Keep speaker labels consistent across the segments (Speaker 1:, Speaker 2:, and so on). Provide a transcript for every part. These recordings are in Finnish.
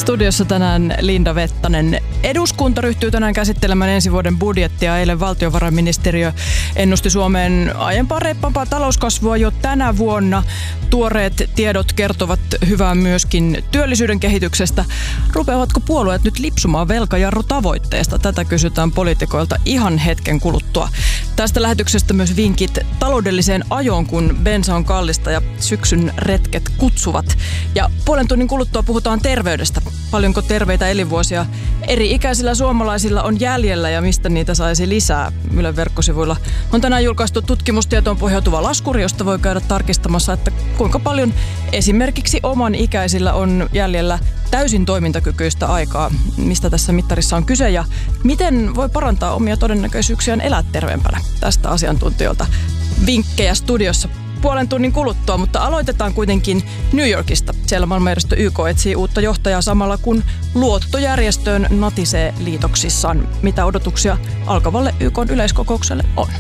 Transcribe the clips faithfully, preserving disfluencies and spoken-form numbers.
Speaker 1: Studiossa tänään Linda Vettanen. Eduskunta ryhtyy tänään käsittelemään ensi vuoden budjettia. Eilen valtiovarainministeriö ennusti Suomeen aiempaa reippaampaa talouskasvua jo tänä vuonna. Tuoreet tiedot kertovat hyvää myöskin työllisyyden kehityksestä. Rupeavatko puolueet nyt lipsumaan velkajarrutavoitteesta? Tätä kysytään poliitikoilta ihan hetken kuluttua. Tästä lähetyksestä myös vinkit taloudelliseen ajoon, kun bensa on kallista ja syksyn retket kutsuvat. Ja puolen tunnin kuluttua puhutaan terveydestä. Paljonko terveitä elinvuosia eri ikäisillä suomalaisilla on jäljellä ja mistä niitä saisi lisää? Ylen verkkosivuilla on tänään julkaistu tutkimustietoon pohjautuva laskuri, josta voi käydä tarkistamassa, että kuinka paljon esimerkiksi oman ikäisillä on jäljellä täysin toimintakykyistä aikaa. Mistä tässä mittarissa on kyse ja miten voi parantaa omia todennäköisyyksiään elää terveempänä? Tästä asiantuntijoilta vinkkejä studiossa puolen tunnin kuluttua, mutta aloitetaan kuitenkin New Yorkista. Siellä maailmanjärjestö Y K etsii uutta johtajaa samalla kun luottojärjestöön natisee liitoksissaan. Mitä odotuksia alkavalle Y K:n yleiskokoukselle on?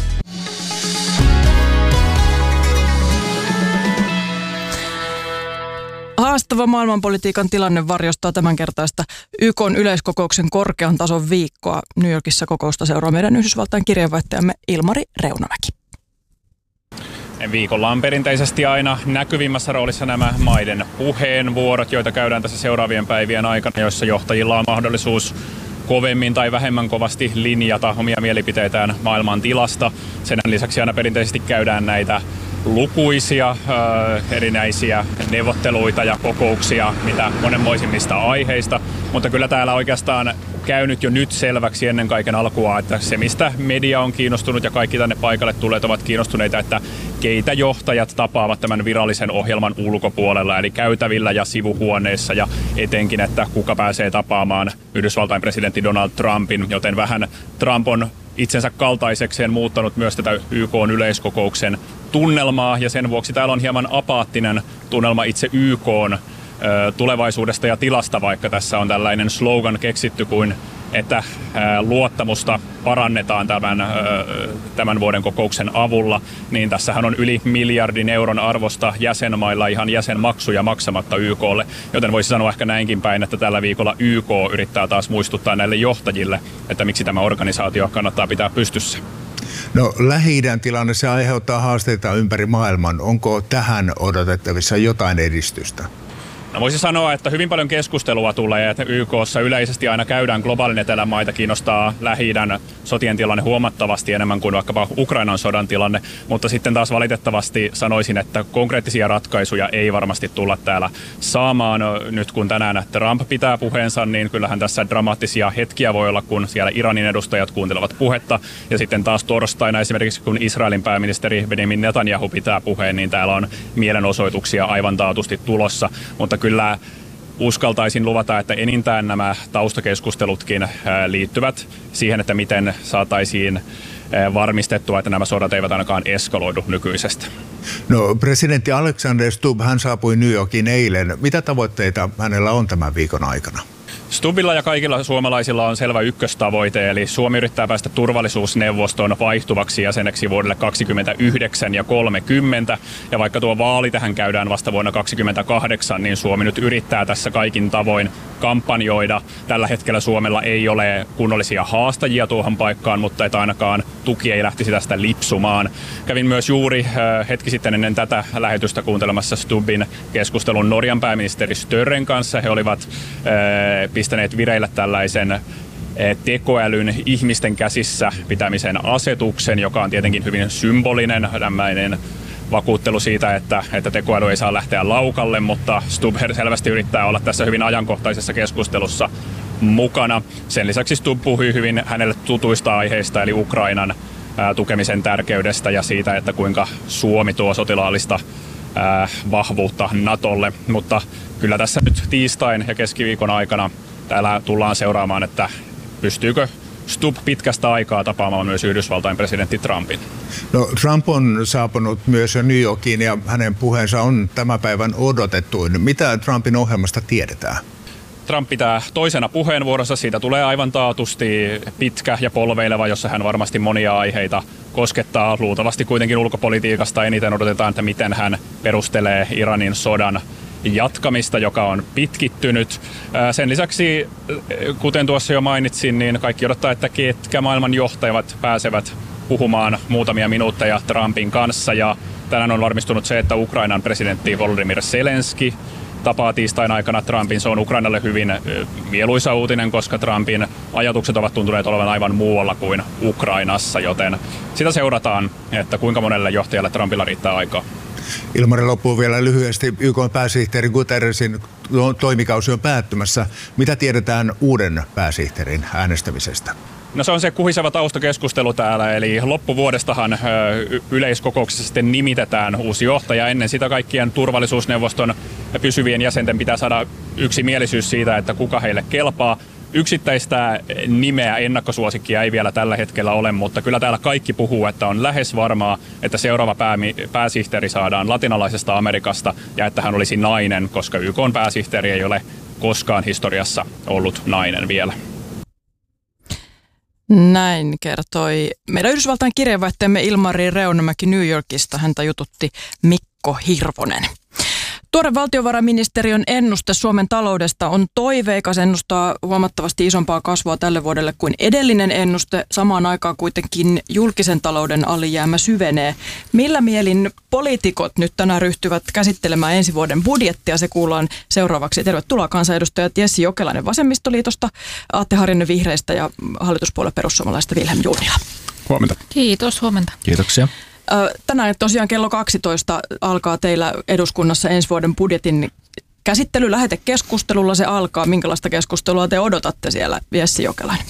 Speaker 1: Haastava maailmanpolitiikan tilanne varjostaa tämänkertaista Y K:n yleiskokouksen korkean tason viikkoa. New Yorkissa kokousta seuraa meidän Yhdysvaltain kirjeenvaihtajamme Ilmari Reunamäki.
Speaker 2: Viikolla on perinteisesti aina näkyvimmässä roolissa nämä maiden puheenvuorot, joita käydään tässä seuraavien päivien aikana, joissa johtajilla on mahdollisuus kovemmin tai vähemmän kovasti linjata omia mielipiteitään maailman tilasta. Sen lisäksi aina perinteisesti käydään näitä lukuisia äh, erinäisiä neuvotteluita ja kokouksia, mitä monenmoisimmista aiheista, mutta kyllä täällä oikeastaan käynyt jo nyt selväksi ennen kaiken alkua, että se mistä media on kiinnostunut ja kaikki tänne paikalle tulleet ovat kiinnostuneita, että keitä johtajat tapaavat tämän virallisen ohjelman ulkopuolella, eli käytävillä ja sivuhuoneissa ja etenkin, että kuka pääsee tapaamaan Yhdysvaltain presidentti Donald Trumpin, joten vähän Trump on itsensä kaltaisekseen muuttanut myös tätä Y K:n yleiskokouksen tunnelmaa ja sen vuoksi täällä on hieman apaattinen tunnelma itse Y K:n tulevaisuudesta ja tilasta, vaikka tässä on tällainen slogan keksitty kuin, että luottamusta parannetaan tämän, tämän vuoden kokouksen avulla, niin tässähän on yli miljardin euron arvosta jäsenmailla ihan jäsenmaksuja maksamatta Y K:lle, joten voisi sanoa ehkä näinkin päin, että tällä viikolla Y K yrittää taas muistuttaa näille johtajille, että miksi tämä organisaatio kannattaa pitää pystyssä.
Speaker 3: No Lähi-idän tilanne, se aiheuttaa haasteita ympäri maailman. Onko tähän odotettavissa jotain edistystä?
Speaker 2: No voisi sanoa, että hyvin paljon keskustelua tulee, että Y K:ssa yleisesti aina käydään globaalin etelän maita, kiinnostaa Lähi-idän sotien tilanne huomattavasti enemmän kuin vaikkapa Ukrainan sodan tilanne, mutta sitten taas valitettavasti sanoisin, että konkreettisia ratkaisuja ei varmasti tulla täällä saamaan. Nyt kun tänään Trump pitää puheensa, niin kyllähän tässä dramaattisia hetkiä voi olla, kun siellä Iranin edustajat kuuntelevat puhetta, ja sitten taas torstaina esimerkiksi kun Israelin pääministeri Benjamin Netanyahu pitää puheen, niin täällä on mielenosoituksia aivan taatusti tulossa, mutta kyllä uskaltaisin luvata, että enintään nämä taustakeskustelutkin liittyvät siihen, että miten saataisiin varmistettua, että nämä sodat eivät ainakaan eskaloidu nykyisestä.
Speaker 3: No, presidentti Alexander Stubb, hän saapui New Yorkiin eilen. Mitä tavoitteita hänellä on tämän viikon aikana?
Speaker 2: Stubbilla ja kaikilla suomalaisilla on selvä ykköstavoite, eli Suomi yrittää päästä turvallisuusneuvoston vaihtuvaksi jäseneksi vuodelle kaksikymmentäyhdeksän ja kolmekymmentä. Ja vaikka tuo vaali tähän käydään vasta vuonna kaksikymmentäkahdeksan, niin Suomi nyt yrittää tässä kaikin tavoin kampanjoida. Tällä hetkellä Suomella ei ole kunnollisia haastajia tuohon paikkaan, mutta että ainakaan tuki ei lähtisi tästä lipsumaan. Kävin myös juuri hetki sitten ennen tätä lähetystä kuuntelemassa Stubbin keskustelun Norjan pääministeri Störren kanssa. He olivat pistäneet vireille tällaisen tekoälyn ihmisten käsissä pitämisen asetuksen, joka on tietenkin hyvin symbolinen, tämmöinen vakuuttelu siitä, että, että tekoäly ei saa lähteä laukalle, mutta Stubb selvästi yrittää olla tässä hyvin ajankohtaisessa keskustelussa mukana. Sen lisäksi Stubb puhui hyvin hänelle tutuista aiheista, eli Ukrainan ää, tukemisen tärkeydestä ja siitä, että kuinka Suomi tuo sotilaallista ää, vahvuutta Natolle, mutta kyllä tässä nyt tiistain ja keskiviikon aikana täällä tullaan seuraamaan, että pystyykö Stubb pitkästä aikaa tapaamaan myös Yhdysvaltain presidentti Trumpin.
Speaker 3: No, Trump on saapunut myös New Yorkiin ja hänen puheensa on tämän päivän odotettuin. Mitä Trumpin ohjelmasta tiedetään?
Speaker 2: Trump pitää toisena puheenvuorossa. Siitä tulee aivan taatusti pitkä ja polveileva, jossa hän varmasti monia aiheita koskettaa. Luultavasti kuitenkin ulkopolitiikasta eniten odotetaan, että miten hän perustelee Iranin sodan jatkamista, joka on pitkittynyt. Sen lisäksi, kuten tuossa jo mainitsin, niin kaikki odottaa, että ketkä maailman johtajat pääsevät puhumaan muutamia minuutteja Trumpin kanssa. Ja tänään on varmistunut se, että Ukrainan presidentti Volodymyr Zelenskyi tapaa tiistain aikana Trumpin. Se on Ukrainalle hyvin mieluisa uutinen, koska Trumpin ajatukset ovat tuntuneet olevan aivan muualla kuin Ukrainassa, joten sitä seurataan, että kuinka monelle johtajalle Trumpilla riittää aikaa.
Speaker 3: Ilmari, loppuu vielä lyhyesti. Y K:n pääsihteeri Guterresin toimikausi on päättymässä. Mitä tiedetään uuden pääsihteerin äänestämisestä?
Speaker 2: No se on se kuhiseva taustakeskustelu täällä, eli loppuvuodestahan yleiskokouksessa sitten nimitetään uusi johtaja. Ennen sitä kaikkien turvallisuusneuvoston pysyvien jäsenten pitää saada yksimielisyys siitä, että kuka heille kelpaa. Yksittäistä nimeä, ennakkosuosikkia ei vielä tällä hetkellä ole, mutta kyllä täällä kaikki puhuu, että on lähes varmaa, että seuraava päämi- pääsihteeri saadaan latinalaisesta Amerikasta ja että hän olisi nainen, koska Y K:n pääsihteeri ei ole koskaan historiassa ollut nainen vielä.
Speaker 1: Näin kertoi meidän Yhdysvaltain kirjeenvaihtajamme Ilmari Reunamäki New Yorkista. Häntä jututti Mikko Hirvonen. Tuore valtiovarainministeriön ennuste Suomen taloudesta on toiveikas, ennustaa huomattavasti isompaa kasvua tälle vuodelle kuin edellinen ennuste. Samaan aikaan kuitenkin julkisen talouden alijäämä syvenee. Millä mielin poliitikot nyt tänään ryhtyvät käsittelemään ensi vuoden budjettia? Se kuullaan seuraavaksi. Tervetuloa kansanedustajat Jessi Jokelainen Vasemmistoliitosta, Atte Harjanne Vihreistä ja hallituspuolue perussuomalaisista Vilhelm Junnila.
Speaker 2: Huomenta.
Speaker 4: Kiitos, huomenta.
Speaker 5: Kiitoksia.
Speaker 1: Tänään tosiaan kello kaksitoista alkaa teillä eduskunnassa ensi vuoden budjetin käsittely. Lähetekeskustelulla se alkaa. Minkälaista keskustelua te odotatte siellä, Jessi Jokelainen?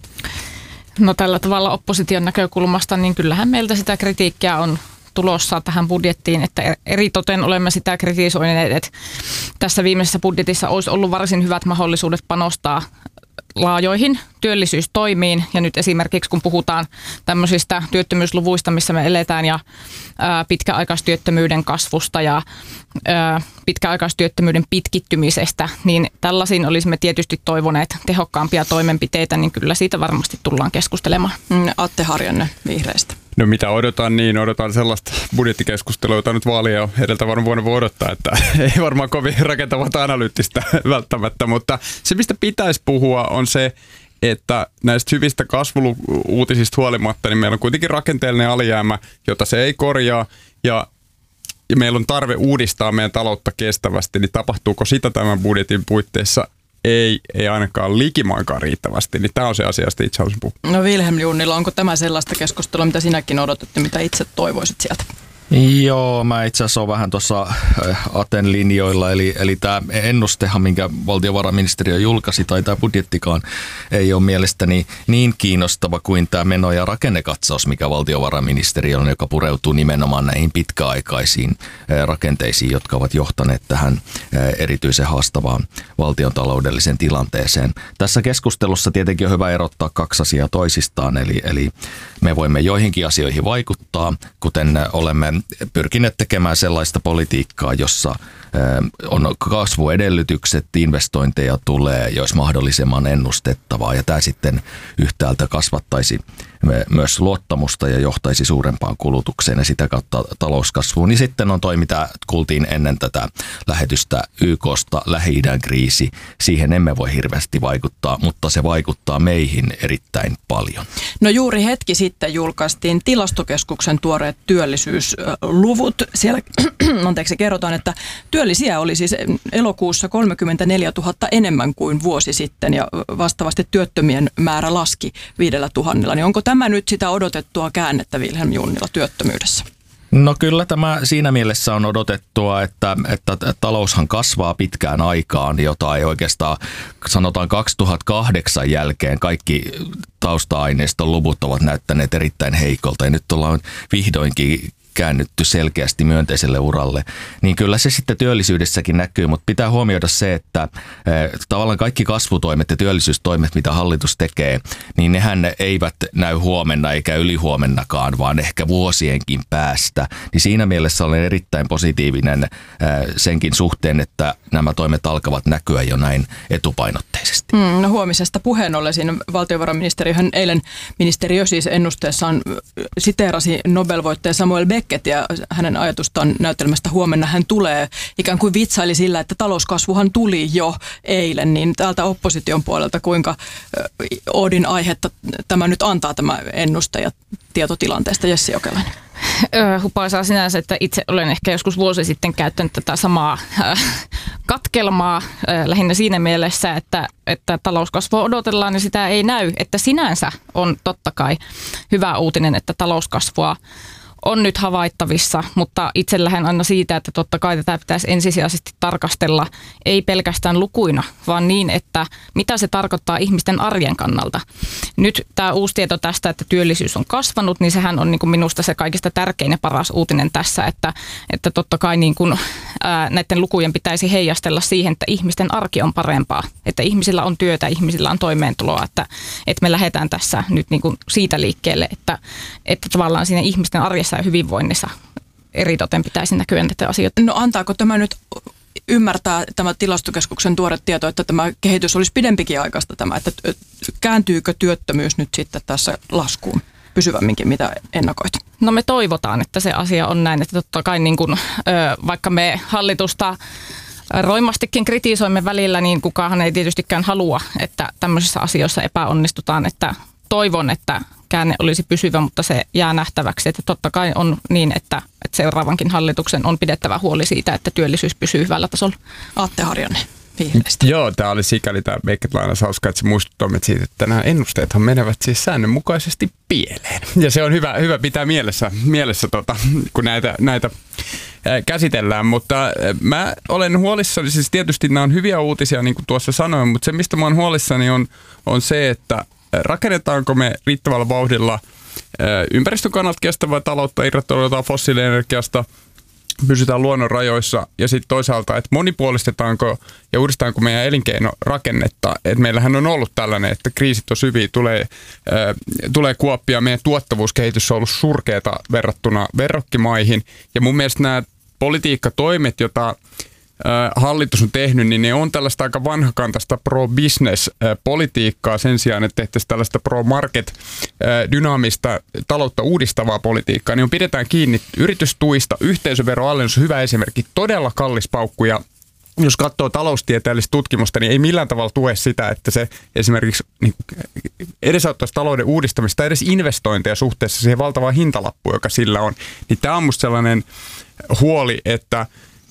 Speaker 4: No tällä tavalla opposition näkökulmasta, niin kyllähän meiltä sitä kritiikkiä on tulossa tähän budjettiin, että eritoten olemme sitä kritisoineet, että tässä viimeisessä budjetissa olisi ollut varsin hyvät mahdollisuudet panostaa laajoihin työllisyystoimiin. Ja nyt esimerkiksi kun puhutaan tämmöisistä työttömyysluvuista, missä me eletään ja ää, pitkäaikaistyöttömyyden kasvusta ja ää, pitkäaikaistyöttömyyden pitkittymisestä, niin tällaisiin olisimme tietysti toivoneet tehokkaampia toimenpiteitä, niin kyllä siitä varmasti tullaan keskustelemaan.
Speaker 1: Atte Harjanne Vihreistä.
Speaker 6: No mitä odotan, niin odotan sellaista budjettikeskustelua, jota nyt vaalia edeltävän vuonna voi odottaa, että ei varmaan kovin rakentavaa tai analyyttistä välttämättä, mutta se mistä pitäisi puhua on se, että näistä hyvistä kasvuluutisista huolimatta, niin meillä on kuitenkin rakenteellinen alijäämä, jota se ei korjaa ja ja meillä on tarve uudistaa meidän taloutta kestävästi, niin tapahtuuko sitä tämän budjetin puitteissa? Ei, ei ainakaan likimainkaan riittävästi, niin tämä on se asia, josta itse haluaisin puhua.
Speaker 1: No Vilhelm Junnila, onko tämä sellaista keskustelua, mitä sinäkin odotat ja mitä itse toivoisit sieltä?
Speaker 5: Joo, mä itse asiassa olen vähän tuossa Aten linjoilla, eli, eli tämä ennustehan, minkä valtiovarainministeriö julkaisi, tai tämä budjettikaan ei ole mielestäni niin kiinnostava kuin tämä meno- ja rakennekatsaus, mikä valtiovarainministeriö on, joka pureutuu nimenomaan näihin pitkäaikaisiin rakenteisiin, jotka ovat johtaneet tähän erityisen haastavaan valtiontaloudelliseen tilanteeseen. Tässä keskustelussa tietenkin on hyvä erottaa kaksi asiaa toisistaan, eli, eli me voimme joihinkin asioihin vaikuttaa, kuten olemme pyrkineet tekemään sellaista politiikkaa, jossa on kasvuedellytykset, investointeja tulee, jos mahdollisimman ennustettavaa, ja tämä sitten yhtäältä kasvattaisi myös luottamusta ja johtaisi suurempaan kulutukseen ja sitä kautta talouskasvuun. Niin sitten on toi, mitä kuultiin ennen tätä lähetystä Y K:sta, Lähi-idän kriisi. Siihen emme voi hirveästi vaikuttaa, mutta se vaikuttaa meihin erittäin paljon.
Speaker 1: No juuri hetki sitten julkaistiin Tilastokeskuksen tuoreet työllisyysluvut. Siellä anteeksi, kerrotaan, että työllisiä oli siis elokuussa kolmekymmentäneljätuhatta enemmän kuin vuosi sitten ja vastaavasti työttömien määrä laski viidellä tuhannella. Niin onko tämä nyt sitä odotettua käännettä, Vilhelm Junnila, työttömyydessä?
Speaker 5: No kyllä tämä siinä mielessä on odotettua, että, että taloushan kasvaa pitkään aikaan, jota ei oikeastaan sanotaan kaksituhattakahdeksan jälkeen kaikki tausta-aineiston luvut ovat näyttäneet erittäin heikolta ja nyt ollaan vihdoinkin käännytty selkeästi myönteiselle uralle, niin kyllä se sitten työllisyydessäkin näkyy, mutta pitää huomioida se, että äh, tavallaan kaikki kasvutoimet ja työllisyystoimet, mitä hallitus tekee, niin nehän eivät näy huomenna eikä ylihuomennakaan, vaan ehkä vuosienkin päästä. Niin siinä mielessä olen erittäin positiivinen äh, senkin suhteen, että nämä toimet alkavat näkyä jo näin etupainotteisesti.
Speaker 1: Hmm, no huomisesta puheen ollen siinä valtiovarainministeriöhän eilen ministeriö siis ennusteessaan siteerasi Nobel-voittaja Samuel Beck Beckett ja hänen ajatustaan näytelmästä Huomenna hän tulee ikään kuin vitsaili sillä, että talouskasvuhan tuli jo eilen, niin täältä opposition puolelta kuinka Oodin aihetta tämä nyt antaa tämä ennuste ja tietotilanteesta, Jessi Jokelainen?
Speaker 4: Hupaisaa sinänsä, että itse olen ehkä joskus vuosi sitten käyttänyt tätä samaa äh, katkelmaa äh, lähinnä siinä mielessä, että, että talouskasvua odotellaan ja sitä ei näy. Että sinänsä on totta kai hyvä uutinen, että talouskasvua on nyt havaittavissa, mutta itse lähden aina siitä, että totta kai tätä pitäisi ensisijaisesti tarkastella ei pelkästään lukuina, vaan niin, että mitä se tarkoittaa ihmisten arjen kannalta. Nyt tämä uusi tieto tästä, että työllisyys on kasvanut, niin sehän on niin kuin minusta se kaikista tärkein ja paras uutinen tässä, että, että totta kai niin kuin, ää, näiden lukujen pitäisi heijastella siihen, että ihmisten arki on parempaa, että ihmisillä on työtä, ihmisillä on toimeentuloa, että, että me lähdetään tässä nyt niin kuin siitä liikkeelle, että, että tavallaan siinä ihmisten arjessa ja hyvinvoinnissa eritoten pitäisi näkyä näitä asioita.
Speaker 1: No antaako tämä nyt ymmärtää tämä tilastokeskuksen tuore tieto, että tämä kehitys olisi pidempikin aikaista tämä, että kääntyykö työttömyys nyt sitten tässä laskuun pysyvämminkin, mitä ennakoit?
Speaker 4: No me toivotaan, että se asia on näin, että totta kai niin kuin, vaikka me hallitusta roimastikin kritisoimme välillä, niin kukaan ei tietystikään halua, että tämmöisissä asioissa epäonnistutaan, että toivon, että käänne olisi pysyvä, mutta se jää nähtäväksi, että totta kai on niin, että, että seuraavankin hallituksen on pidettävä huoli siitä, että työllisyys pysyy hyvällä tasolla.
Speaker 1: Atte Harjanne Vihreistä.
Speaker 6: Joo, tämä oli sikäli tämä Beckett-lainaus hauska, että se muistuttaa meitä siitä, että nämä ennusteethan menevät siis säännönmukaisesti pieleen. Ja se on hyvä, hyvä pitää mielessä, mielessä tota, kun näitä, näitä käsitellään, mutta mä olen huolissani, siis tietysti nämä on hyviä uutisia, niin kuin tuossa sanoin, mutta se, mistä mä oon huolissani, on, on se, että rakennetaanko me riittävällä vauhdilla ympäristön kannalta kestävää taloutta, irrottaudutaan fossiilienergiasta, pysytään luonnon rajoissa ja sitten toisaalta, että monipuolistetaanko ja uudestaanko meidän elinkeinorakennetta. Että meillähän on ollut tällainen, että kriisit on syviä, tulee, äh, tulee kuoppia, meidän tuottavuuskehitys on ollut surkeata verrattuna verrokkimaihin ja mun mielestä nämä politiikkatoimet, joita hallitus on tehnyt, niin ne on tällaista aika vanhakantaista pro-business-politiikkaa sen sijaan, että tehtäisiin tällaista pro-market-dynaamista taloutta uudistavaa politiikkaa. Niin on pidetään kiinni yritystuista, yhteisöveroalennus on hyvä esimerkki, todella kallis paukku ja jos katsoo taloustieteellistä tutkimusta, niin ei millään tavalla tue sitä, että se esimerkiksi niin edesauttaisi talouden uudistamista, edes investointeja suhteessa siihen valtavaan hintalappuun, joka sillä on. Niin tämä on musta sellainen huoli, että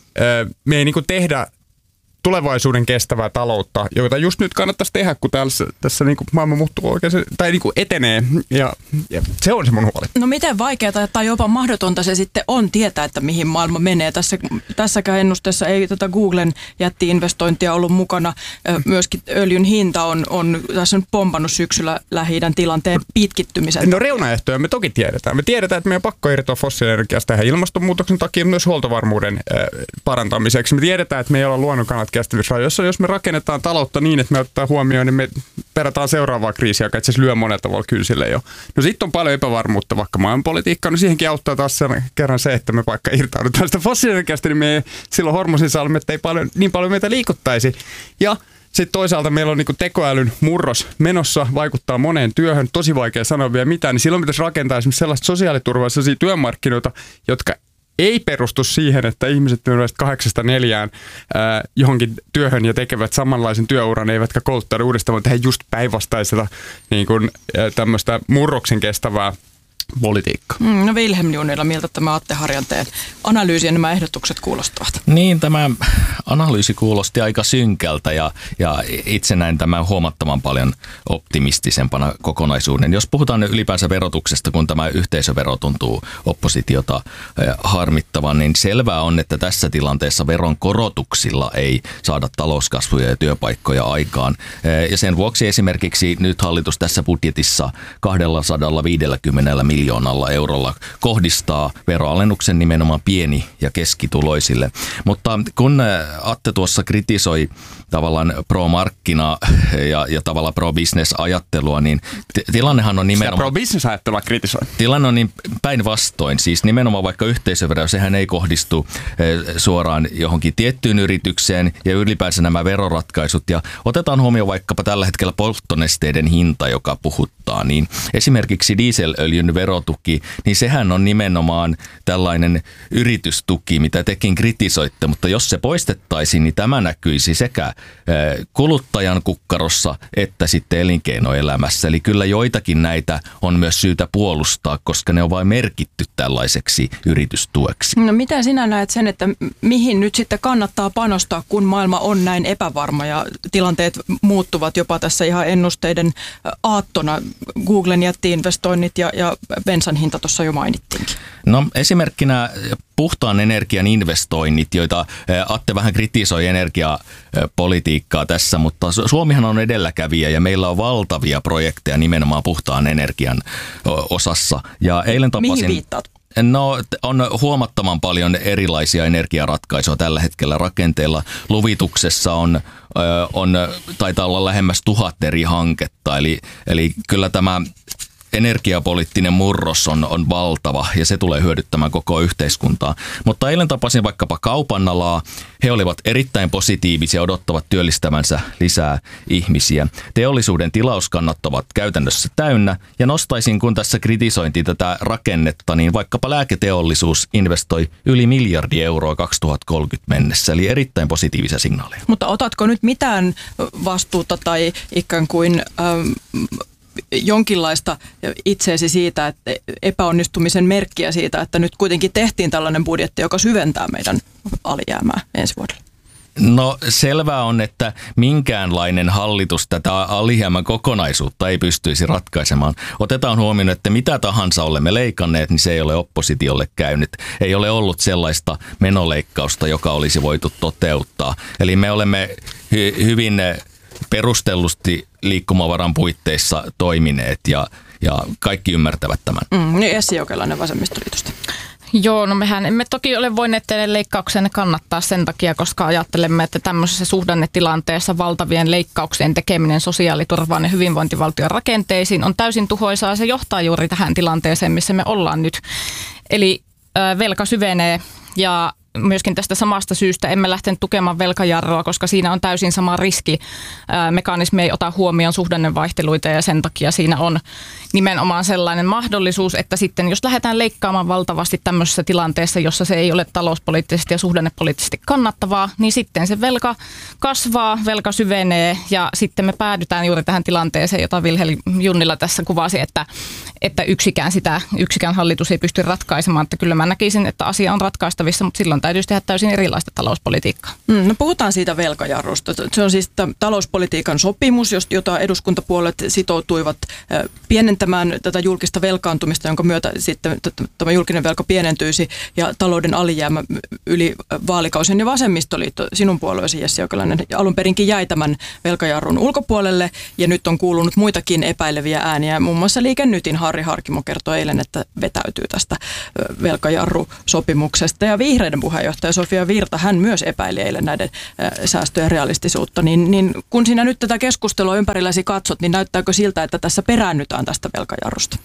Speaker 6: me ei niin kuin tehdä tulevaisuuden kestävää taloutta, jota just nyt kannattaisi tehdä, kun tässä, tässä niin kuin maailma muuttuu oikein, tai niin kuin etenee, ja, ja se on se mun huoli.
Speaker 1: No miten vaikeaa tai jopa mahdotonta se sitten on tietää, että mihin maailma menee. Tässä, tässäkään ennusteessa ei tätä Googlen jätti-investointia ollut mukana. Myöskin öljyn hinta on, on tässä on pompannut syksyllä Lähi-idän tilanteen pitkittymisen.
Speaker 6: No reunaehtoja me toki tiedetään. Me tiedetään, että meidän pakko irtoa fossiilienergiasta tähän ilmastonmuutoksen takia myös huoltovarmuuden parantamiseksi. Me tiedetään, että me ei olla luonnon kannalta kestävyysrajoissa. Jos me rakennetaan taloutta niin, että me ottaa huomioon, niin me perataan seuraavaa kriisiä, joka itse asiassa lyö monella tavalla kynsille jo. No sitten on paljon epävarmuutta vaikka maailmanpolitiikkaa. No siihenkin auttaa taas sen kerran se, että me vaikka irtaudutaan sitä fossiilienergiasta, niin me ei silloin hormosinsalmet ei paljon, niin paljon meitä liikuttaisi. Ja sitten toisaalta meillä on niinku tekoälyn murros menossa, vaikuttaa moneen työhön, tosi vaikea sanoa vielä mitään, niin silloin pitäisi rakentaa esimerkiksi sellaista sosiaaliturvaa, sellaisia työmarkkinoita, jotka ei perustu siihen, että ihmiset menevät kahdeksasta neljään äh, johonkin työhön ja tekevät samanlaisen työuran, eivätkä kouluttaudu uudestaan, vaan tehdä just päinvastaisella niin kuin, äh, tämmöistä murroksen kestävää politiikkaa.
Speaker 1: Mm, no Wilhelm Junnila, miltä tämä Atte Harjanteen analyysi ja nämä ehdotukset kuulostavat?
Speaker 5: Niin, tämä analyysi kuulosti aika synkältä ja, ja itse näin tämän huomattavan paljon optimistisempana kokonaisuuden. Jos puhutaan ylipäänsä verotuksesta, kun tämä yhteisövero tuntuu oppositiota harmittavan, niin selvää on, että tässä tilanteessa veron korotuksilla ei saada talouskasvuja ja työpaikkoja aikaan. Ja sen vuoksi esimerkiksi nyt hallitus tässä budjetissa kaksisataaviisikymmentä miljoonalla eurolla kohdistaa veroalennuksen nimenomaan pieni- ja keskituloisille. Mutta kun Atte tuossa kritisoi tavallaan pro-markkina ja, ja tavallaan pro-business-ajattelua, niin t- tilannehan on nimenomaan...
Speaker 6: Sitä pro-business-ajattelua kritisoi.
Speaker 5: Tilanne on niin päinvastoin. Siis nimenomaan vaikka yhteisövero, sehän ei kohdistu suoraan johonkin tiettyyn yritykseen ja ylipäänsä nämä veroratkaisut. Ja otetaan huomioon vaikkapa tällä hetkellä polttonesteiden hinta, joka puhuttaa. Niin esimerkiksi dieselöljyn verotuki, niin sehän on nimenomaan tällainen yritystuki, mitä tekin kritisoitte, mutta jos se poistettaisiin, niin tämä näkyisi sekä kuluttajan kukkarossa että sitten elinkeinoelämässä. Eli kyllä joitakin näitä on myös syytä puolustaa, koska ne on vain merkitty tällaiseksi yritystueksi.
Speaker 1: No miten sinä näet sen, että mihin nyt sitten kannattaa panostaa, kun maailma on näin epävarma ja tilanteet muuttuvat jopa tässä ihan ennusteiden aattona? Googlen jätti-investoinnit ja, ja bensan hinta tuossa jo mainittiinkin.
Speaker 5: No esimerkkinä puhtaan energian investoinnit, joita Atte vähän kritisoi energiapolitiikkaa tässä, mutta Suomihan on edelläkävijä ja meillä on valtavia projekteja nimenomaan puhtaan energian osassa. Ja eilen tapasin...
Speaker 1: Mihin viittaat?
Speaker 5: No on huomattavan paljon erilaisia energiaratkaisuja tällä hetkellä rakenteella. Luvituksessa on, on taitaa olla lähemmäs tuhat eri hanketta, eli, eli kyllä tämä energiapoliittinen murros on, on valtava ja se tulee hyödyttämään koko yhteiskuntaa. Mutta eilen tapasin vaikkapa kaupan alaa. He olivat erittäin positiivisia, odottavat työllistävänsä lisää ihmisiä. Teollisuuden tilauskannat ovat käytännössä täynnä ja nostaisin, kun tässä kritisointiin tätä rakennetta, niin vaikkapa lääketeollisuus investoi yli miljardi euroa kaksituhattakolmekymmentä mennessä, eli erittäin positiivisia signaaleja.
Speaker 1: Mutta otatko nyt mitään vastuuta tai ikään kuin... Ähm, jonkinlaista itseesi siitä, että epäonnistumisen merkkiä siitä, että nyt kuitenkin tehtiin tällainen budjetti, joka syventää meidän alijäämää ensi vuodelle?
Speaker 5: No selvää on, että minkäänlainen hallitus tätä alijäämän kokonaisuutta ei pystyisi ratkaisemaan. Otetaan huomioon, että mitä tahansa olemme leikanneet, niin se ei ole oppositiolle käynyt. Ei ole ollut sellaista menoleikkausta, joka olisi voitu toteuttaa. Eli me olemme hy- hyvin... perustellusti liikkumavaran puitteissa toimineet ja, ja kaikki ymmärtävät tämän.
Speaker 1: Mm, niin Essi Jokelainen Vasemmistoliitosta.
Speaker 4: Joo, no mehän emme toki ole voineet teille leikkauksenne kannattaa sen takia, koska ajattelemme, että tämmöisessä suhdannetilanteessa valtavien leikkauksien tekeminen sosiaaliturvaan ja hyvinvointivaltion rakenteisiin on täysin tuhoisaa ja se johtaa juuri tähän tilanteeseen, missä me ollaan nyt. Eli äh, velka syvenee ja myöskin tästä samasta syystä emme lähteneet tukemaan velkajarroa, koska siinä on täysin sama riski. Mekanismi ei ota huomioon suhdannevaihteluita ja sen takia siinä on nimenomaan sellainen mahdollisuus, että sitten jos lähdetään leikkaamaan valtavasti tämmöisessä tilanteessa, jossa se ei ole talouspoliittisesti ja suhdannepoliittisesti kannattavaa, niin sitten se velka kasvaa, velka syvenee ja sitten me päädytään juuri tähän tilanteeseen, jota Vilhelm Junnila tässä kuvasi, että, että yksikään sitä, yksikään hallitus ei pysty ratkaisemaan. Että kyllä mä näkisin, että asia on ratkaistavissa, mutta silloin täytyisi tehdä täysin erilaista talouspolitiikkaa.
Speaker 1: Mm, no puhutaan siitä velkajarrusta. Se on siis talouspolitiikan sopimus, jota eduskuntapuolet sitoutuivat pienentämään tätä julkista velkaantumista, jonka myötä sitten tämä julkinen velka pienentyisi ja talouden alijäämä yli vaalikausien. Ja Vasemmistoliitto, sinun puolueesi Jessi Jokelainen, alun perinkin jäi tämän velkajarrun ulkopuolelle ja nyt on kuulunut muitakin epäileviä ääniä. Muun muassa Liike Nytin Harri Harkimo kertoi eilen, että vetäytyy tästä velkajarrusopimuksesta ja vihreiden puheenjohtaja Sofia Virta, hän myös epäili eilen näiden säästöjen realistisuutta. Niin, niin kun sinä nyt tätä keskustelua ympärilläsi katsot, niin näyttääkö siltä, että tässä peräännytään tästä velkajarrusta?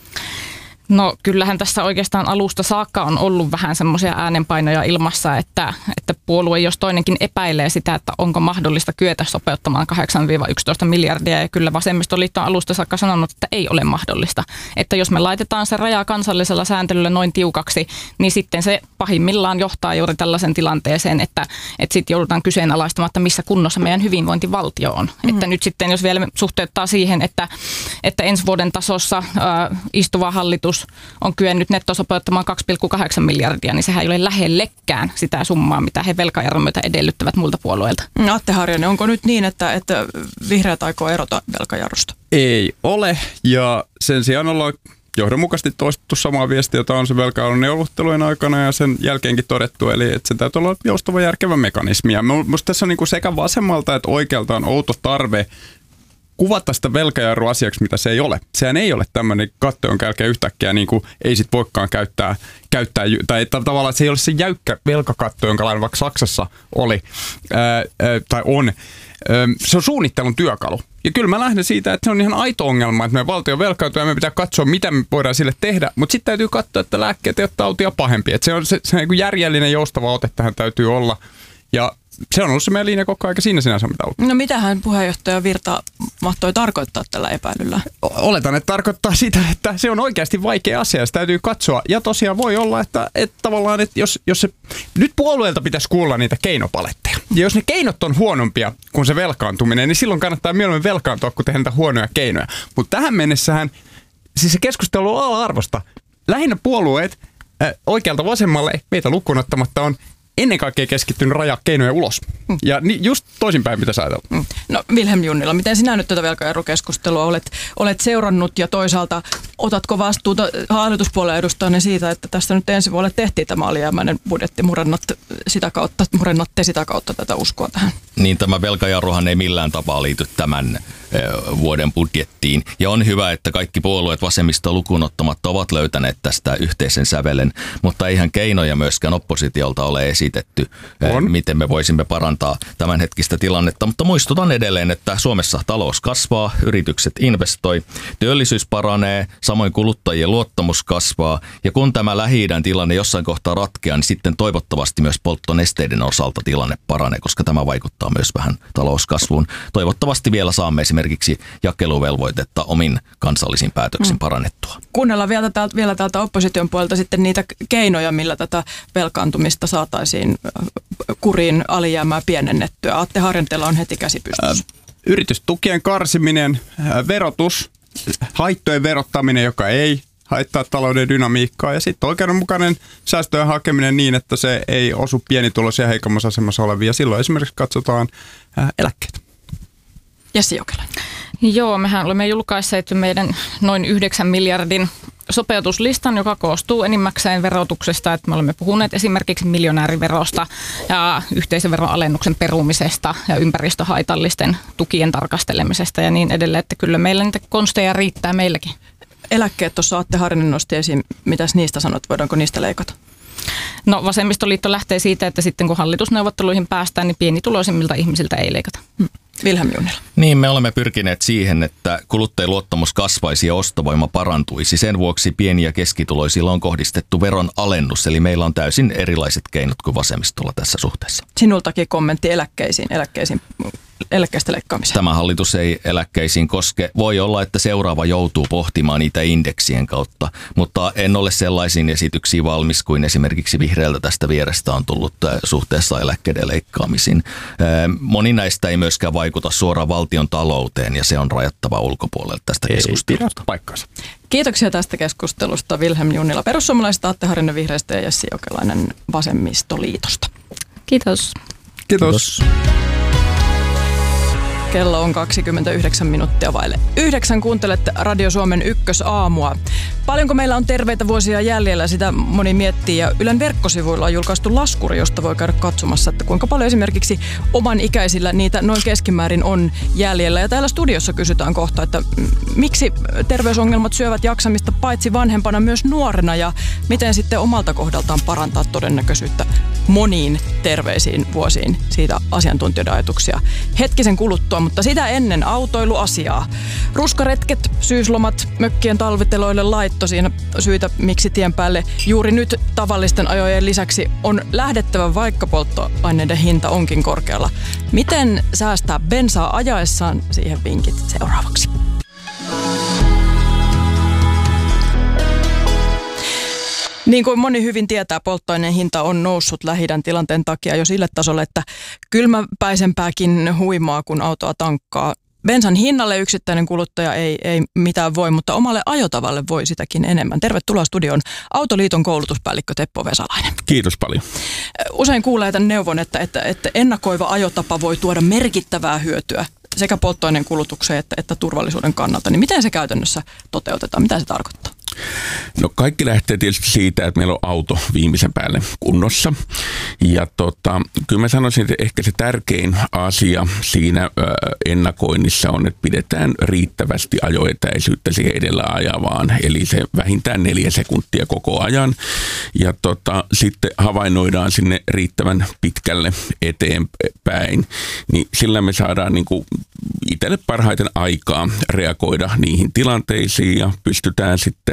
Speaker 4: No kyllähän tässä oikeastaan alusta saakka on ollut vähän semmoisia äänenpainoja ilmassa, että, että puolue jos toinenkin epäilee sitä, että onko mahdollista kyetä sopeuttamaan kahdeksan yksitoista miljardia. Ja kyllä Vasemmistoliitto on alusta saakka sanonut, että ei ole mahdollista. Että jos me laitetaan se raja kansallisella sääntelyllä noin tiukaksi, niin sitten se pahimmillaan johtaa juuri tällaisen tilanteeseen, että, että sitten joudutaan kyseenalaistamaan, että missä kunnossa meidän hyvinvointivaltio on. Mm-hmm. Että nyt sitten jos vielä suhteuttaa siihen, että, että ensi vuoden tasossa ää, istuva hallitus on kyennyt nettosopeuttamaan kaksi pilkku kahdeksan miljardia, niin sehän ei ole lähellekään sitä summaa, mitä he velkajarron myötä edellyttävät muilta puolueilta.
Speaker 1: Atte Harjanne, onko nyt niin, että, että vihreät aikoo erota velkajarrusta?
Speaker 6: Ei ole, ja sen sijaan ollaan johdonmukaisesti toistettu samaa viestiä, jota on se velkajarron neuvottelujen aikana ja sen jälkeenkin todettu, eli että se täytyy olla joustava järkevä mekanismi. Ja minusta tässä on niin kuin sekä vasemmalta että oikealta on outo tarve kuvata sitä velkajarrua asiaksi, mitä se ei ole. Sehän ei ole tämmöinen katto, jonka jälkeen yhtäkkiä niin kuin ei sit voikaan käyttää, käyttää tai tavallaan se ei ole se jäykkä velkakatto, jonka lailla vaikka Saksassa oli ää, ää, tai on. Ää, se on suunnittelun työkalu. Ja kyllä mä lähden siitä, että se on ihan aito ongelma, että meidän valtio velkautuu ja me pitää katsoa, mitä me voidaan sille tehdä. Mutta sitten täytyy katsoa, että lääkkeet ei ole tautia pahempi. Että se on se, se järjellinen joustava ote tähän täytyy olla. Ja se on ollut se meidän linja koko ajan, siinä sinänsä mitä ollut.
Speaker 1: No mitähän puheenjohtaja Virta mahtoi tarkoittaa tällä epäilyllä?
Speaker 6: Oletan, että tarkoittaa sitä, että se on oikeasti vaikea asia, sitä täytyy katsoa. Ja tosiaan voi olla, että, että tavallaan, että jos, jos se, nyt puolueelta pitäisi kuulla niitä keinopaletteja. Ja jos ne keinot on huonompia kuin se velkaantuminen, niin silloin kannattaa mieluummin velkaantua, kun tehdä niitä huonoja keinoja. Mutta tähän mennessähän, siis se keskustelu on ala-arvosta. Lähinnä puolueet äh, oikealta vasemmalle, meitä lukuun ottamatta, on ennen kaikkea keskittynyt rajaa keinoja ulos. Mm. Ja ni, just toisinpäin pitäisi ajatella. Mm.
Speaker 1: No Vilhelm Junnila, miten sinä nyt tätä velkaerokeskustelua olet, olet seurannut ja toisaalta otatko vastuuta hallituspuolen edustajana siitä, että tästä nyt ensi vuodelle tehtiin tämä alijäämäinen budjetti, murennat sitä kautta, murennatte sitä kautta tätä uskoa tähän?
Speaker 5: Niin tämä velkajarruhan ei millään tapaa liity tämän vuoden budjettiin. Ja on hyvä, että kaikki puolueet vasemmista lukuun ottamatta ovat löytäneet tästä yhteisen sävelen, mutta eihän keinoja myöskään oppositiolta ole esitetty, on. Miten me voisimme parantaa tämänhetkistä tilannetta. Mutta muistutan edelleen, että Suomessa talous kasvaa, yritykset investoi, työllisyys paranee, samoin kuluttajien luottamus kasvaa. Ja kun tämä Lähi-idän tilanne jossain kohtaa ratkeaa, niin sitten toivottavasti myös polttonesteiden osalta tilanne paranee, koska tämä vaikuttaa myös vähän talouskasvuun. Toivottavasti vielä saamme esimerkiksi esimerkiksi jakeluvelvoitetta omin kansallisin päätöksin mm. parannettua.
Speaker 1: Kuunnellaan vielä täältä, vielä täältä opposition puolelta sitten niitä keinoja, millä tätä velkaantumista saataisiin kuriin alijäämää pienennettyä. Atte Harjanteella on heti käsi pystyssä.
Speaker 6: Äh, yritystukien karsiminen, äh, verotus, haittojen verottaminen, joka ei haittaa talouden dynamiikkaa ja sitten oikeudenmukainen säästöjen hakeminen niin, että se ei osu pienituloisia heikommassa asemassa olevia. Silloin esimerkiksi katsotaan äh, eläkkeet.
Speaker 1: Jessi Jokelainen.
Speaker 4: Joo, mehän olemme julkaisseet meidän noin yhdeksän miljardin sopeutuslistan, joka koostuu enimmäkseen verotuksesta. Että me olemme puhuneet esimerkiksi miljonääriverosta ja yhteisöveron alennuksen perumisesta ja ympäristöhaitallisten tukien tarkastelemisesta ja niin edelleen. Että kyllä meillä niitä konsteja riittää meilläkin.
Speaker 1: Eläkkeet tuossa Atte Harjanne nosti esiin. Mitäs niistä sanot? Voidaanko niistä leikata?
Speaker 4: No vasemmistoliitto lähtee siitä, että sitten kun hallitusneuvotteluihin päästään, niin pienituloisimmilta ihmisiltä ei leikata.
Speaker 1: Hmm. Vilhelm Junnila.
Speaker 5: Niin, me olemme pyrkineet siihen, että kuluttajien luottamus kasvaisi ja ostovoima parantuisi. Sen vuoksi pieni- ja keskituloisilla on kohdistettu veron alennus, eli meillä on täysin erilaiset keinot kuin vasemmistolla tässä suhteessa.
Speaker 1: Sinultakin kommentti eläkkeisiin, eläkkeisiin eläkkeistä leikkaamiseen.
Speaker 5: Tämä hallitus ei eläkkeisiin koske. Voi olla, että seuraava joutuu pohtimaan niitä indeksien kautta, mutta en ole sellaisiin esityksiin valmis kuin esimerkiksi vihreältä tästä vierestä on tullut suhteessa eläkkeiden leikkaamisiin. Moni näistä ei myöskään vaikuta suoraan valtion talouteen ja se on rajattava ulkopuolelle tästä keskustelusta.
Speaker 6: Paikkansa.
Speaker 1: Kiitoksia tästä keskustelusta Vilhelm Junnila perussuomalaisista, Atte Harjanne vihreistä ja Jessi Jokelainen vasemmistoliitosta.
Speaker 4: Kiitos.
Speaker 6: Kiitos. Kiitos.
Speaker 1: Kello on kaksikymmentäyhdeksän minuuttia vaille yhdeksän. Kuuntelette Radio Suomen ykkösaamua. Paljonko meillä on terveitä vuosia jäljellä, sitä moni miettii. Ja Ylen verkkosivuilla on julkaistu laskuri, josta voi käydä katsomassa, että kuinka paljon esimerkiksi oman ikäisillä niitä noin keskimäärin on jäljellä. Ja täällä studiossa kysytään kohta, että miksi terveysongelmat syövät jaksamista paitsi vanhempana myös nuorena ja miten sitten omalta kohdaltaan parantaa todennäköisyyttä moniin terveisiin vuosiin. Siitä asiantuntijoiden ajatuksia hetkisen kuluttua. Mutta sitä ennen autoiluasiaa. Ruskaretket, syyslomat, mökkien talviteloille laitto siinä syitä, miksi tien päälle juuri nyt tavallisten ajojen lisäksi on lähdettävä, vaikka polttoaineiden hinta onkin korkealla. Miten säästää bensaa ajaessaan? Siihen vinkit seuraavaksi. Niin kuin moni hyvin tietää, polttoaineen hinta on noussut Lähi-idän tilanteen takia jo sille tasolle, että kylmäpäisempääkin huimaa, kun autoa tankkaa. Bensan hinnalle yksittäinen kuluttaja ei, ei mitään voi, mutta omalle ajotavalle voi sitäkin enemmän. Tervetuloa studioon Autoliiton koulutuspäällikkö Teppo Vesalainen.
Speaker 6: Kiitos paljon.
Speaker 1: Usein kuulee tämän neuvon, että, että, että ennakoiva ajotapa voi tuoda merkittävää hyötyä sekä polttoaineen kulutukseen että, että turvallisuuden kannalta. Niin miten se käytännössä toteutetaan? Mitä se tarkoittaa?
Speaker 7: No kaikki lähtee tietysti siitä, että meillä on auto viimeisen päälle kunnossa. Ja tota, kyllä mä sanoisin, että ehkä se tärkein asia siinä ö, ennakoinnissa on, että pidetään riittävästi ajoetäisyyttä siihen edellä ajavaan. Eli se vähintään neljä sekuntia koko ajan. Ja tota, sitten havainnoidaan sinne riittävän pitkälle eteenpäin. Niin sillä me saadaan niin kuin itselle parhaiten aikaa reagoida niihin tilanteisiin ja pystytään sitten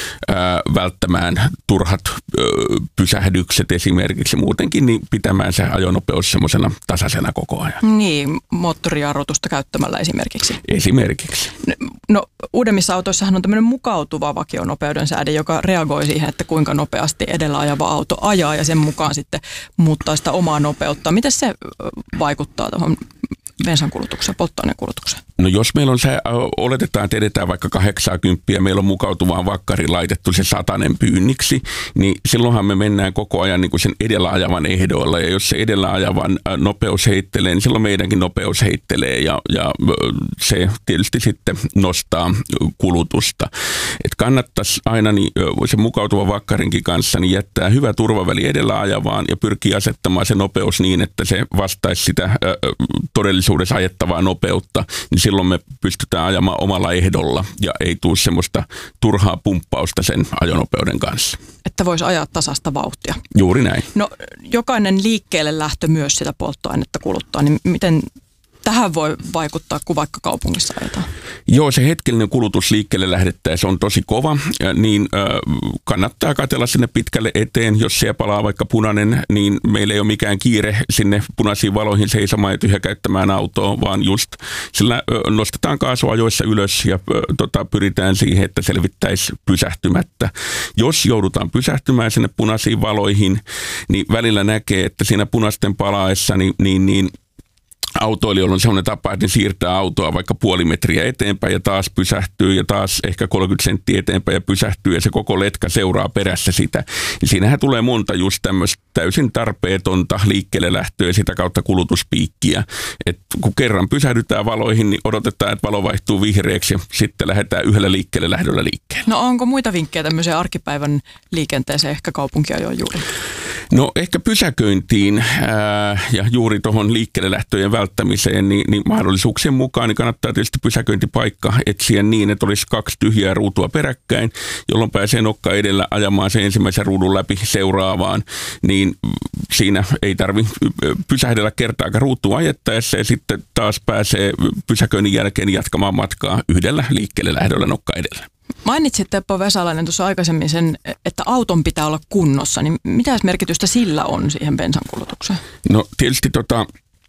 Speaker 7: ää, välttämään turhat ää, pysähdykset esimerkiksi muutenkin, niin pitämään se ajonopeus semmoisena tasaisena koko ajan.
Speaker 1: Niin, moottorijarrutusta käyttämällä esimerkiksi.
Speaker 7: Esimerkiksi.
Speaker 1: No uudemmissa autoissahan on tämmöinen mukautuva vakionopeuden sääde, joka reagoi siihen, että kuinka nopeasti edellä ajava auto ajaa ja sen mukaan sitten muuttaa sitä omaa nopeutta. Miten se vaikuttaa tuohon bensan kulutukseen, polttoaineen kulutukseen?
Speaker 7: No jos meillä on se, oletetaan, että edetään vaikka kahdeksankymmentä ja meillä on mukautuvaan vakkariin laitettu se satanen pyynniksi, niin silloinhan me mennään koko ajan niin kuin sen edellä ajavan ehdoilla. Ja jos se edellä ajavan nopeus heittelee, niin silloin meidänkin nopeus heittelee ja, ja se tietysti sitten nostaa kulutusta. Et kannattaisi aina niin, se mukautuva vakkarinkin kanssa niin jättää hyvä turvaväli edellä ajavaan ja pyrkii asettamaan se nopeus niin, että se vastaisi sitä todellisuudessa ajettavaa nopeutta, niin silloin me pystytään ajamaan omalla ehdolla ja ei tule semmoista turhaa pumppausta sen ajonopeuden kanssa.
Speaker 1: Että voisi ajaa tasasta vauhtia.
Speaker 7: Juuri näin.
Speaker 1: No jokainen liikkeelle lähtö myös sitä polttoainetta kuluttaa, niin miten tähän voi vaikuttaa, kun vaikka kaupungissa ajetaan?
Speaker 7: Joo, se hetkellinen kulutus liikkeelle lähdettäessä on tosi kova, niin äh, kannattaa katsella sinne pitkälle eteen. Jos siellä palaa vaikka punainen, niin meillä ei ole mikään kiire sinne punaisiin valoihin seisomaan ja tyhjäkäyttämään autoa, vaan just sillä äh, nostetaan kaasuajoissa ylös ja äh, tota, pyritään siihen, että selvittäisi pysähtymättä. Jos joudutaan pysähtymään sinne punaisiin valoihin, niin välillä näkee, että siinä punaisten palaessa niin, niin, niin autoilijoilla on sellainen tapa, että ne siirtää autoa vaikka puoli metriä eteenpäin ja taas pysähtyy ja taas ehkä kolmekymmentä senttiä eteenpäin ja pysähtyy ja se koko letka seuraa perässä sitä. Ja siinähän tulee monta just tämmöistä täysin tarpeetonta liikkeelle lähtöä ja sitä kautta kulutuspiikkiä. Et kun kerran pysähdytään valoihin, niin odotetaan, että valo vaihtuu vihreäksi ja sitten lähdetään yhdellä liikkeelle lähdöllä liikkeelle.
Speaker 1: No onko muita vinkkejä tämmöiseen arkipäivän liikenteeseen ehkä kaupunkiajoon juuri?
Speaker 7: No ehkä pysäköintiin ää, ja juuri tuohon liikkeelle lähtöjen välttämiseen, niin, niin mahdollisuuksien mukaan niin kannattaa tietysti pysäköintipaikka etsiä niin, että olisi kaksi tyhjää ruutua peräkkäin, jolloin pääsee nokka edellä ajamaan sen ensimmäisen ruudun läpi seuraavaan, niin siinä ei tarvitse pysähdellä kertaakaan ruutua ajettaessa ja sitten taas pääsee pysäköinnin jälkeen jatkamaan matkaa yhdellä liikkeelle lähdöllä nokka edellä.
Speaker 1: Mainitsit Teppo Vesalainen tuossa aikaisemmin sen, että auton pitää olla kunnossa, niin mitä merkitystä sillä on siihen bensan kulutukseen?
Speaker 7: No tietysti tota,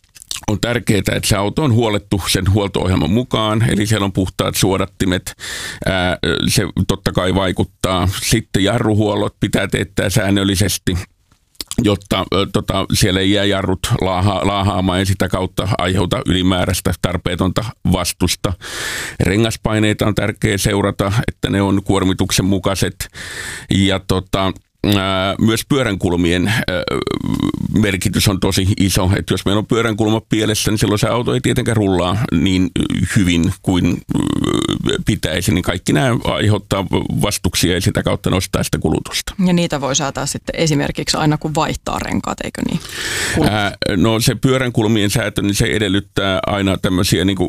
Speaker 7: on tärkeää, että se auto on huolettu sen huolto-ohjelman mukaan, eli siellä on puhtaat suodattimet, ää, se totta kai vaikuttaa. Sitten jarruhuollot pitää teettää säännöllisesti, jotta tota, siellä ei jää jarrut laaha, laahaamaan ja sitä kautta aiheuta ylimääräistä tarpeetonta vastusta. Rengaspaineita on tärkeää seurata, että ne on kuormituksen mukaiset ja tota, ää, myös pyöränkulmien ää, merkitys on tosi iso. Että jos meillä on pyöränkulma pielessä, niin silloin se auto ei tietenkään rullaa niin hyvin kuin pitäisi, niin kaikki nämä aiheuttaa vastuksia ja sitä kautta nostaa sitä kulutusta.
Speaker 1: Ja niitä voi säätää sitten esimerkiksi aina kun vaihtaa renkaat, eikö niin?
Speaker 7: Ää, no se pyöränkulmien säätö, niin se edellyttää aina tämmöisiä niin kuin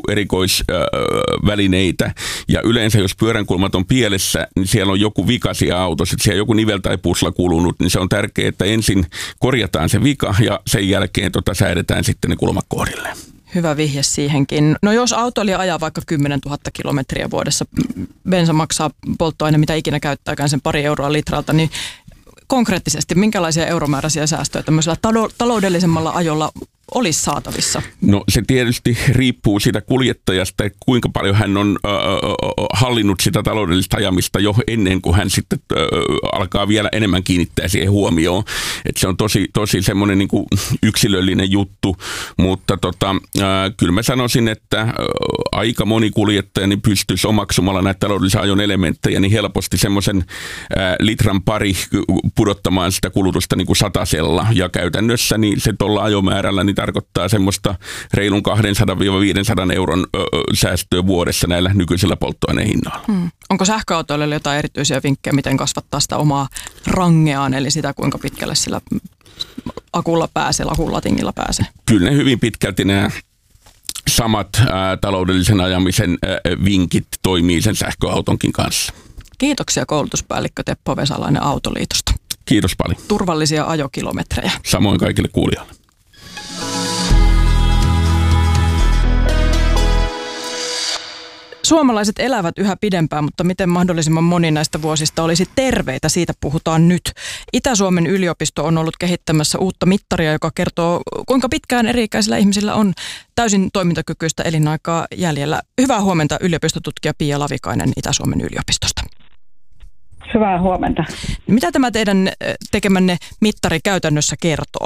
Speaker 7: erikoisvälineitä. Ja yleensä jos pyöränkulmat on pielessä, niin siellä on joku vika siellä autossa, että siellä joku nivel tai pusla kulunut, niin se on tärkeää, että ensin korjataan se vika ja sen jälkeen tota säädetään sitten ne kulmat kohdilleen.
Speaker 1: Hyvä vihje siihenkin. No jos autoilija ajaa vaikka kymmenen tuhatta kilometriä vuodessa, bensa maksaa polttoaine, mitä ikinä käyttääkään sen pari euroa litralta, niin konkreettisesti minkälaisia euromääräisiä säästöjä tämmöisellä taloudellisemmalla ajolla olisi saatavissa?
Speaker 7: No se tietysti riippuu siitä kuljettajasta, että kuinka paljon hän on äh, hallinnut sitä taloudellista ajamista jo ennen kuin hän sitten äh, alkaa vielä enemmän kiinnittää siihen huomioon. Että se on tosi, tosi semmoinen niin kuin yksilöllinen juttu, mutta tota, äh, kyllä mä sanoisin, että äh, aika moni kuljettaja niin pystyisi omaksumalla näitä taloudellisen ajon elementtejä niin helposti semmoisen äh, litran pari pudottamaan sitä kulutusta niin kuin satasella ja käytännössä niin se tuolla ajomäärällä niin tarkoittaa semmoista reilun kaksisataa viisisataa euron ö, säästöä vuodessa näillä nykyisillä polttoaineen hinnoilla. Hmm.
Speaker 1: Onko sähköautoille jotain erityisiä vinkkejä, miten kasvattaa sitä omaa rangeaan, eli sitä kuinka pitkälle sillä akulla pääsee, akun latingilla pääsee?
Speaker 7: Kyllä ne hyvin pitkälti nämä samat ää, taloudellisen ajamisen ää, vinkit toimii sen sähköautonkin kanssa.
Speaker 1: Kiitoksia koulutuspäällikkö Teppo Vesalainen Autoliitosta.
Speaker 7: Kiitos paljon.
Speaker 1: Turvallisia ajokilometrejä.
Speaker 7: Samoin kaikille kuulijoille.
Speaker 1: Suomalaiset elävät yhä pidempään, mutta miten mahdollisimman moni näistä vuosista olisi terveitä, siitä puhutaan nyt. Itä-Suomen yliopisto on ollut kehittämässä uutta mittaria, joka kertoo, kuinka pitkään eri-ikäisillä ihmisillä on täysin toimintakykyistä elinaikaa jäljellä. Hyvää huomenta, yliopistotutkija Pia Lavikainen Itä-Suomen yliopistosta.
Speaker 8: Hyvää huomenta.
Speaker 1: Mitä tämä teidän tekemänne mittari käytännössä kertoo?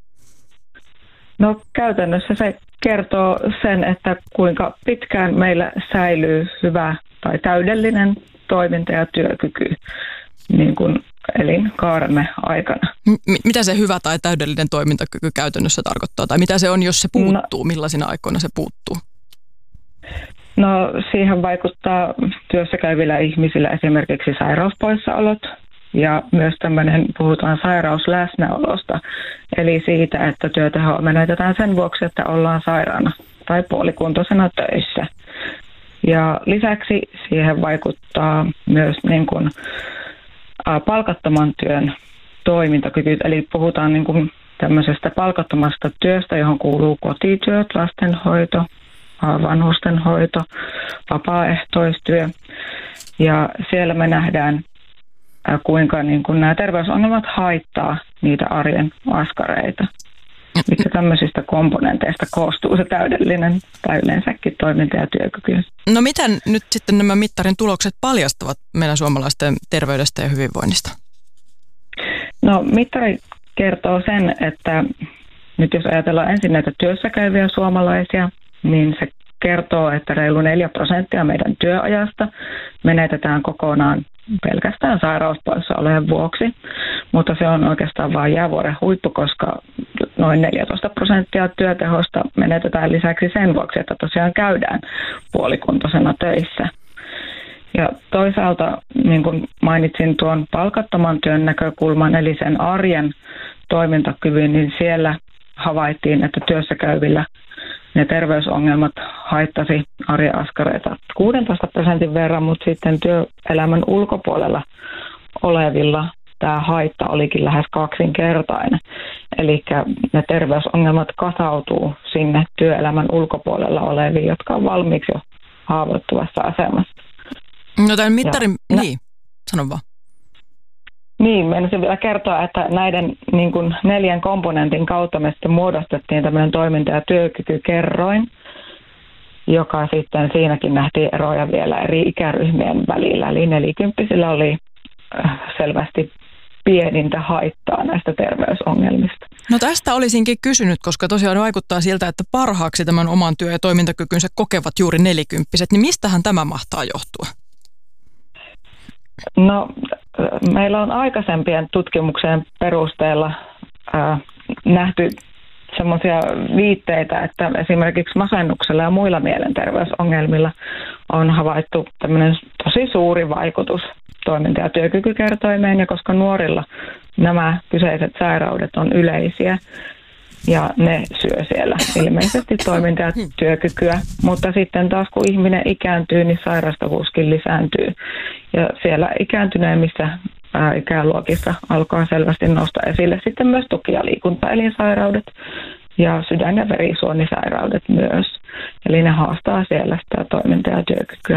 Speaker 8: No käytännössä se kertoo sen, että kuinka pitkään meillä säilyy hyvä tai täydellinen toiminta ja työkyky niin kuin elinkaaremme aikana.
Speaker 1: M- mitä se hyvä tai täydellinen toimintakyky käytännössä tarkoittaa? Tai mitä se on, jos se puuttuu? No, millaisina aikoina se puuttuu?
Speaker 8: No siihen vaikuttaa työssä käyvillä ihmisillä esimerkiksi sairauspoissaolot. Ja myös tämmöinen, puhutaan sairausläsnäolosta, eli siitä, että työtehoa menetetään sen vuoksi, että ollaan sairaana tai puolikuntoisena töissä. Ja lisäksi siihen vaikuttaa myös niin kuin, ä, palkattoman työn toimintakyky, eli puhutaan niin kuin tämmöisestä palkattomasta työstä, johon kuuluu kotityöt, lastenhoito, vanhustenhoito, vapaaehtoistyö. Ja siellä me nähdään, kuinka niin kun nämä terveysongelmat haittaa niitä arjen askareita. Mitkä tämmöisistä komponenteista koostuu se täydellinen tai yleensäkin toiminta ja työkyky.
Speaker 1: No mitä nyt sitten nämä mittarin tulokset paljastavat meidän suomalaisten terveydestä ja hyvinvoinnista?
Speaker 8: No mittari kertoo sen, että nyt jos ajatellaan ensin näitä työssä käyviä suomalaisia, niin se kertoo, että reilu neljä prosenttia meidän työajasta menetetään kokonaan pelkästään sairauspoissaolojen vuoksi, mutta se on oikeastaan vain jäävuoren huippu, koska noin neljätoista prosenttia työtehosta menetetään lisäksi sen vuoksi, että tosiaan käydään puolikuntoisena töissä. Ja toisaalta, niin kuin mainitsin tuon palkattoman työn näkökulman, eli sen arjen toimintakyvyn, niin siellä havaittiin, että työssä käyvillä ne terveysongelmat haittasi arjen askareita kuusitoista prosentin verran, mutta sitten työelämän ulkopuolella olevilla tämä haitta olikin lähes kaksinkertainen. Eli ne terveysongelmat kasautuu sinne työelämän ulkopuolella oleviin, jotka on valmiiksi jo haavoittuvassa asemassa.
Speaker 1: No tämän mittarin,
Speaker 8: ja,
Speaker 1: niin, sano vaan.
Speaker 8: Niin, meinasin vielä kertoa, että näiden niin kuin neljän komponentin kautta me sitten muodostettiin tämmöinen toiminta- ja työkykykerroin, joka sitten siinäkin nähtiin eroja vielä eri ikäryhmien välillä. Eli nelikymppisillä oli selvästi pienintä haittaa näistä terveysongelmista.
Speaker 1: No tästä olisinkin kysynyt, koska tosiaan vaikuttaa siltä, että parhaaksi tämän oman työ- ja toimintakykynsä kokevat juuri nelikymppiset. Niin mistähän tämä mahtaa johtua?
Speaker 8: No, meillä on aikaisempien tutkimuksien perusteella ää, nähty semmoisia viitteitä, että esimerkiksi masennuksella ja muilla mielenterveysongelmilla on havaittu tämmöinen tosi suuri vaikutus toiminta- ja työkykykertoimeen, ja koska nuorilla nämä kyseiset sairaudet on yleisiä, ja ne syö siellä ilmeisesti toiminta- ja työkykyä. Mutta sitten taas kun ihminen ikääntyy, niin sairastavuuskin lisääntyy. Ja siellä ikääntyneemmissä ää, ikäluokissa alkaa selvästi nostaa esille sitten myös tuki- ja liikuntaelinsairaudet ja sydän- ja verisuonisairaudet myös. Eli ne haastaa siellä sitä toiminta- ja työkykyä